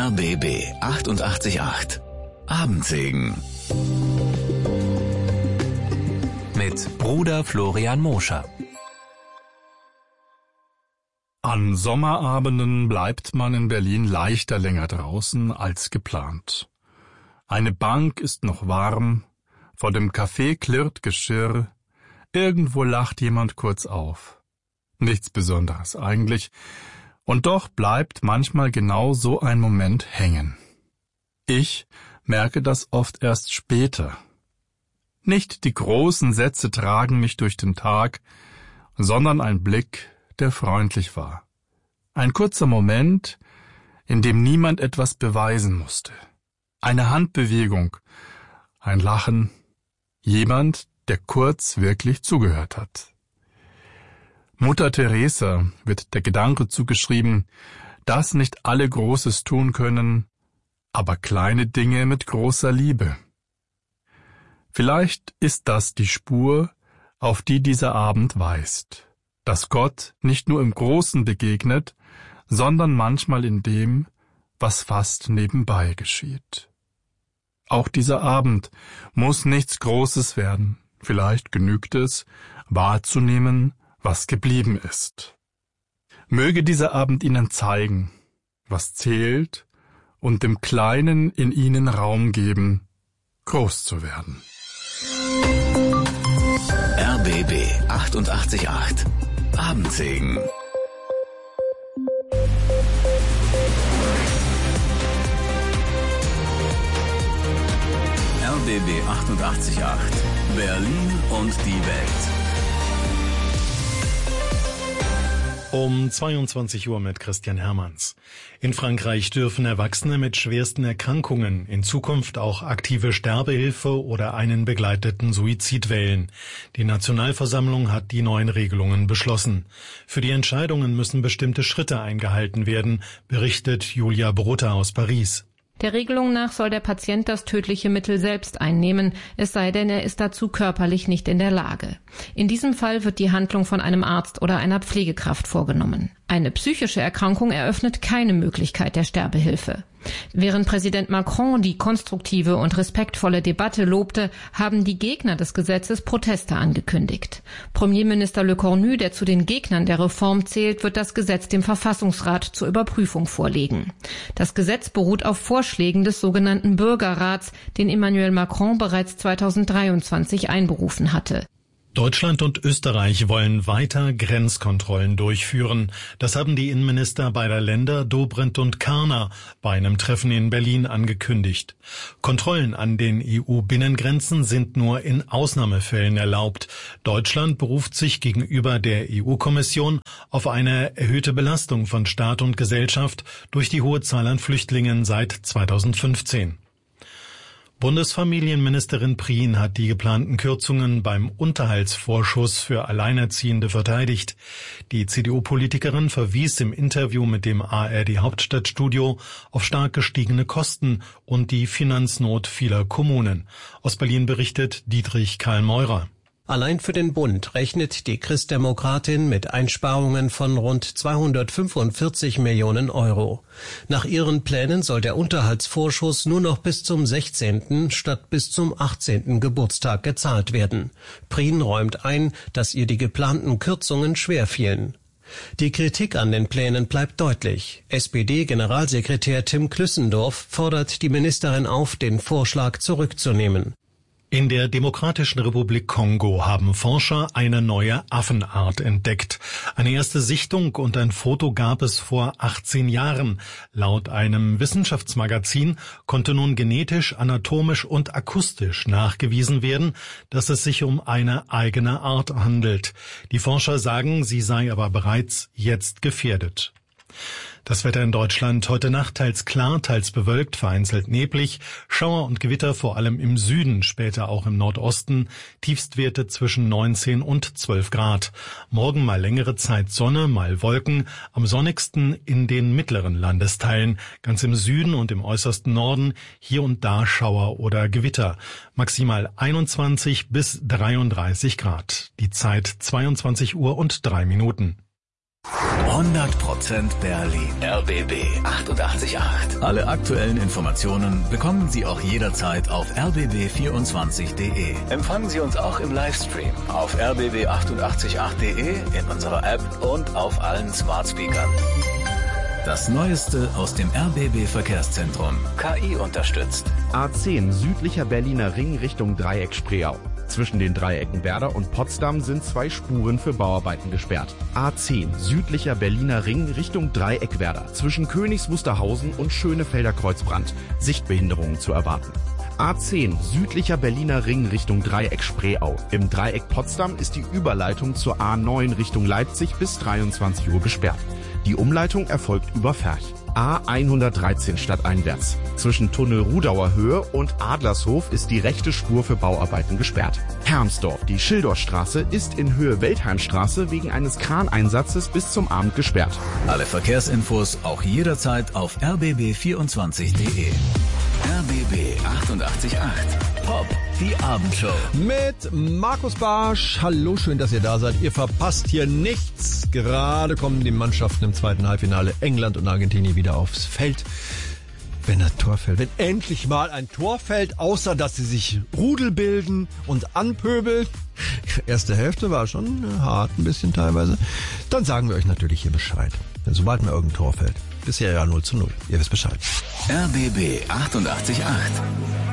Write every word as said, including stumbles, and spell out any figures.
R B B achtundachtzig Komma acht Abendsegen mit Bruder Florian Moscher. An Sommerabenden bleibt man in Berlin leichter länger draußen als geplant. Eine Bank ist noch warm, vor dem Café klirrt Geschirr, irgendwo lacht jemand kurz auf. Nichts Besonderes eigentlich, und doch bleibt manchmal genau so ein Moment hängen. Ich merke das oft erst später. Nicht die großen Sätze tragen mich durch den Tag, sondern ein Blick, der freundlich war. Ein kurzer Moment, in dem niemand etwas beweisen musste. Eine Handbewegung, ein Lachen, jemand, der kurz wirklich zugehört hat. Mutter Teresa wird der Gedanke zugeschrieben, dass nicht alle Großes tun können, aber kleine Dinge mit großer Liebe. Vielleicht ist das die Spur, auf die dieser Abend weist. Dass Gott nicht nur im Großen begegnet, sondern manchmal in dem, was fast nebenbei geschieht. Auch dieser Abend muss nichts Großes werden. Vielleicht genügt es, wahrzunehmen, was geblieben ist. Möge dieser Abend Ihnen zeigen, was zählt, und dem Kleinen in Ihnen Raum geben, groß zu werden. R B B achtundachtzig Komma acht Abendsegen. R B B achtundachtzig Komma acht Berlin und die Welt. Um zweiundzwanzig Uhr mit Christian Hermanns. In Frankreich dürfen Erwachsene mit schwersten Erkrankungen in Zukunft auch aktive Sterbehilfe oder einen begleiteten Suizid wählen. Die Nationalversammlung hat die neuen Regelungen beschlossen. Für die Entscheidungen müssen bestimmte Schritte eingehalten werden, berichtet Julia Brutter aus Paris. Der Regelung nach soll der Patient das tödliche Mittel selbst einnehmen, es sei denn, er ist dazu körperlich nicht in der Lage. In diesem Fall wird die Handlung von einem Arzt oder einer Pflegekraft vorgenommen. Eine psychische Erkrankung eröffnet keine Möglichkeit der Sterbehilfe. Während Präsident Macron die konstruktive und respektvolle Debatte lobte, haben die Gegner des Gesetzes Proteste angekündigt. Premierminister Le Cornu, der zu den Gegnern der Reform zählt, wird das Gesetz dem Verfassungsrat zur Überprüfung vorlegen. Das Gesetz beruht auf Vorschlägen des sogenannten Bürgerrats, den Emmanuel Macron bereits zweitausenddreiundzwanzig einberufen hatte. Deutschland und Österreich wollen weiter Grenzkontrollen durchführen. Das haben die Innenminister beider Länder Dobrindt und Karner bei einem Treffen in Berlin angekündigt. Kontrollen an den E U-Binnengrenzen sind nur in Ausnahmefällen erlaubt. Deutschland beruft sich gegenüber der E U-Kommission auf eine erhöhte Belastung von Staat und Gesellschaft durch die hohe Zahl an Flüchtlingen seit zweitausendfünfzehn. Bundesfamilienministerin Prien hat die geplanten Kürzungen beim Unterhaltsvorschuss für Alleinerziehende verteidigt. Die C D U-Politikerin verwies im Interview mit dem A R D-Hauptstadtstudio auf stark gestiegene Kosten und die Finanznot vieler Kommunen. Aus Berlin berichtet Dietrich Karl-Meurer. Allein für den Bund rechnet die Christdemokratin mit Einsparungen von rund zweihundertfünfundvierzig Millionen Euro. Nach ihren Plänen soll der Unterhaltsvorschuss nur noch bis zum sechzehnten statt bis zum achtzehnten Geburtstag gezahlt werden. Prien räumt ein, dass ihr die geplanten Kürzungen schwer fielen. Die Kritik an den Plänen bleibt deutlich. S P D-Generalsekretär Tim Klüssendorf fordert die Ministerin auf, den Vorschlag zurückzunehmen. In der Demokratischen Republik Kongo haben Forscher eine neue Affenart entdeckt. Eine erste Sichtung und ein Foto gab es vor achtzehn Jahren. Laut einem Wissenschaftsmagazin konnte nun genetisch, anatomisch und akustisch nachgewiesen werden, dass es sich um eine eigene Art handelt. Die Forscher sagen, sie sei aber bereits jetzt gefährdet. Das Wetter in Deutschland heute Nacht teils klar, teils bewölkt, vereinzelt neblig, Schauer und Gewitter vor allem im Süden, später auch im Nordosten, Tiefstwerte zwischen neunzehn und zwölf Grad. Morgen mal längere Zeit Sonne, mal Wolken, am sonnigsten in den mittleren Landesteilen, ganz im Süden und im äußersten Norden, hier und da Schauer oder Gewitter. Maximal einundzwanzig bis dreiunddreißig Grad. Die Zeit zweiundzwanzig Uhr und drei Minuten. hundert Prozent Berlin. R B B achtundachtzig Komma acht. Alle aktuellen Informationen bekommen Sie auch jederzeit auf r b b vierundzwanzig punkt de. Empfangen Sie uns auch im Livestream auf r b b achtundachtzig Komma acht punkt de, in unserer App und auf allen Smart Speakern. Das Neueste aus dem R B B Verkehrszentrum. K I unterstützt. A zehn, südlicher Berliner Ring Richtung Dreieck Spreeau. Zwischen den Dreiecken Werder und Potsdam sind zwei Spuren für Bauarbeiten gesperrt. A zehn, südlicher Berliner Ring Richtung Dreieck Werder. Zwischen Königs Wusterhausen und Schönefelder Kreuzbrand. Sichtbehinderungen zu erwarten. A zehn, südlicher Berliner Ring Richtung Dreieck Spreeau. Im Dreieck Potsdam ist die Überleitung zur A neun Richtung Leipzig bis dreiundzwanzig Uhr gesperrt. Die Umleitung erfolgt über Ferch. A hundertdreizehn stadteinwärts. Zwischen Tunnel Rudauer Höhe und Adlershof ist die rechte Spur für Bauarbeiten gesperrt. Hermsdorf, die Schilderstraße, ist in Höhe Weltheimstraße wegen eines Kraneinsatzes bis zum Abend gesperrt. Alle Verkehrsinfos auch jederzeit auf r b b vierundzwanzig punkt de. R B B achtundachtzig Komma acht. Pop, die Abendshow. Mit Markus Barsch. Hallo, schön, dass ihr da seid. Ihr verpasst hier nichts. Gerade kommen die Mannschaften im zweiten Halbfinale England und Argentinien wieder aufs Feld. Wenn ein Tor fällt, wenn endlich mal ein Tor fällt, außer dass sie sich Rudel bilden und anpöbeln. Erste Hälfte war schon hart, ein bisschen teilweise. Dann sagen wir euch natürlich hier Bescheid. Denn sobald mal irgendein Tor fällt, bisher ja null zu null. Ihr wisst Bescheid. R B B achtundachtzig Komma acht.